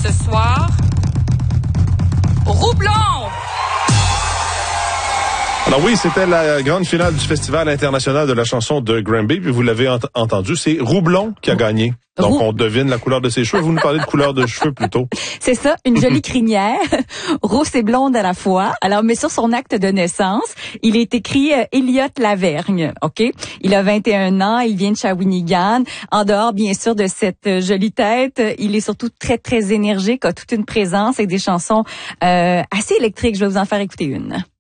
ce soir, Roublon! Alors oui, c'était la grande finale du Festival international de la chanson de Granby, puis vous l'avez entendu, c'est Roublon qui a gagné. Donc on devine la couleur de ses cheveux. Vous nous parlez de couleur de cheveux plutôt. C'est ça, une jolie crinière, rousse et blonde à la fois. Alors, mais sur son acte de naissance, il est écrit Elliot Lavergne, OK? Il a 21 ans, il vient de Shawinigan. En dehors, bien sûr, de cette jolie tête, il est surtout très, très énergique, a toute une présence et des chansons assez électriques. Je vais vous en faire écouter une.